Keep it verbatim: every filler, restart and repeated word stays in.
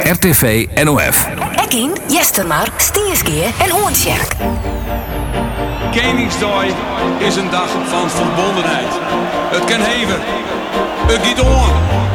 R T V N O F. Ekking, Jestermar, Stierskeer en Hoornsjerk. Koningsdag is een dag van verbondenheid. Het kan heven, het giet on.